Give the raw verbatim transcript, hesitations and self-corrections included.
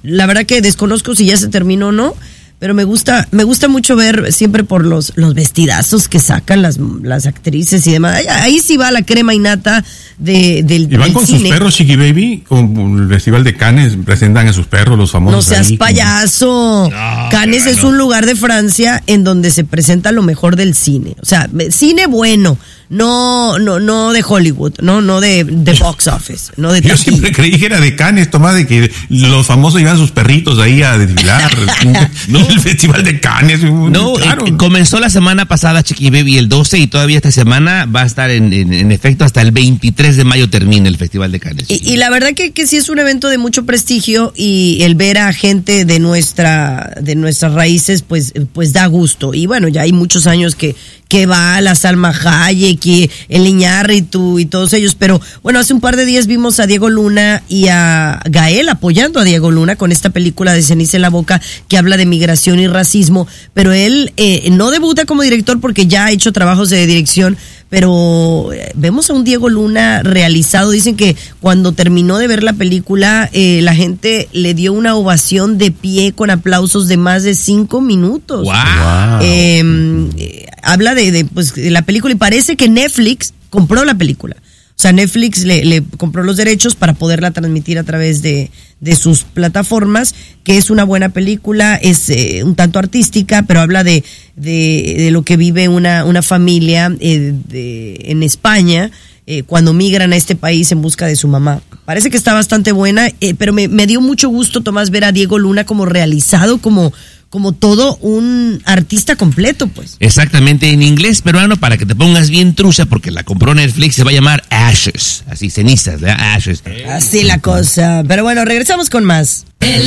la verdad que desconozco si ya se terminó o no, pero me gusta, me gusta mucho ver siempre por los, los vestidazos que sacan las, las actrices y demás. Ahí, ahí sí va la crema innata de, del, y van del con cine. sus perros, Chiqui Baby, con el Festival de Cannes, presentan a sus perros, los famosos. No seas ahí, payaso. No, Cannes pero es no. un lugar de Francia en donde se presenta lo mejor del cine. O sea, cine bueno, no, no, no de Hollywood, no, no de, de box office, no de Yo taquilla. siempre creí que era de Cannes, Tomás, de que los famosos llevan sus perritos ahí a desfilar. No. El Festival de Cannes. No, claro. eh, comenzó la semana pasada, Chiqui Baby, el doce, y todavía esta semana va a estar en, en, en efecto hasta el veintitrés de mayo termina el Festival de Cannes. Y, y la verdad que, que sí es un evento de mucho prestigio y el ver a gente de nuestra de nuestras raíces pues pues da gusto. Y bueno, ya hay muchos años que que va la Salma Hayek y el Iñárritu y todos ellos, pero bueno, hace un par de días vimos a Diego Luna y a Gael apoyando a Diego Luna con esta película de Ceniza en la boca que habla de migración y racismo, pero él eh, no debuta como director porque ya ha hecho trabajos de dirección, pero eh, vemos a un Diego Luna realizado. Dicen que cuando terminó de ver la película eh, la gente le dio una ovación de pie con aplausos de más de cinco minutos. ¡Wow! Wow. Eh, eh, habla de, de, pues, de la película y parece que Netflix compró la película. O sea, Netflix le, le compró los derechos para poderla transmitir a través de, de sus plataformas, que es una buena película, es eh, un tanto artística, pero habla de, de, de lo que vive una, una familia eh, de, en España eh, cuando migran a este país en busca de su mamá. Parece que está bastante buena, eh, pero me, me dio mucho gusto, Tomás, ver a Diego Luna como realizado, como... como todo un artista completo, pues. Exactamente, en inglés peruano, para que te pongas bien trucha, porque la compró Netflix, se va a llamar Ashes, así, cenizas, ¿verdad? Ashes. Así la cosa. Pero bueno, regresamos con más.